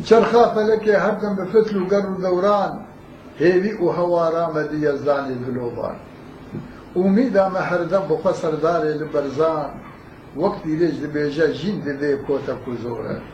چرخا فەلەکێ هەردەم بە فتل و گەڕ و دەوران هێوی و هەوارامەدی یەزدانی دلۆبان ئومیدامە هەردەم بۆ خۆ سەردارێ لە بەرزان وەک دیرێژ دەبێژە ژین دەدێ کۆتە کوزۆرە